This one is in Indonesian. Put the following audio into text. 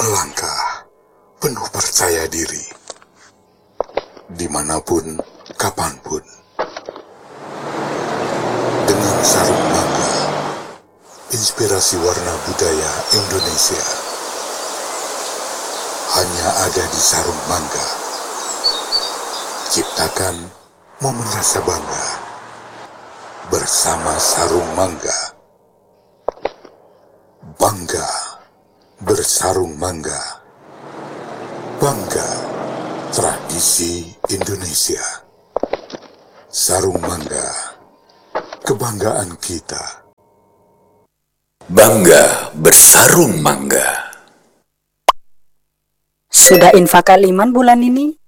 melangkah penuh percaya diri, dimanapun, kapanpun. Dengan sarung mangga, inspirasi warna budaya Indonesia hanya ada di sarung mangga. Ciptakan momen rasa bangga bersama sarung mangga. Bangga bersarung mangga. Bangga tradisi Indonesia. Sarung mangga, kebanggaan kita. Bangga bersarung mangga. Sudah infak Iman bulan ini?